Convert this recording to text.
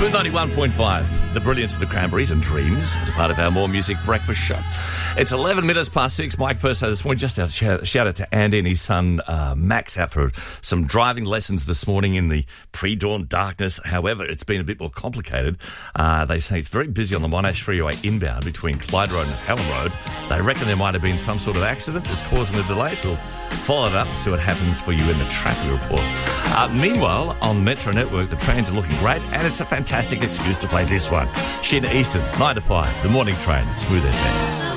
Smooth 91.5, the brilliance of the Cranberries and Dreams as a part of our More Music Breakfast show. It's 11 minutes past 6. Mike Purso this morning. Just a shout out to Andy and his son Max out for some driving lessons this morning in the pre-dawn darkness. However, it's been a bit more complicated. They say it's very busy on the Monash Freeway inbound between Clyde Road and Hallam Road. They reckon there might have been some sort of accident that's causing the delays. We'll follow it up and see what happens for you in the traffic report. Meanwhile, on Metro Network, the trains are looking great, and it's a fantastic excuse to play this one. Sheena Easton, 9 to 5, the morning train, Smooth FM.